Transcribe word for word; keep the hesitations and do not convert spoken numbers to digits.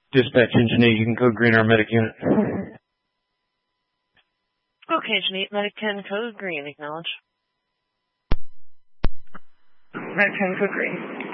Dispatch engineer, you can code green our medic unit. Okay, Janine, medic ten, code green, acknowledge. Medic ten, code green.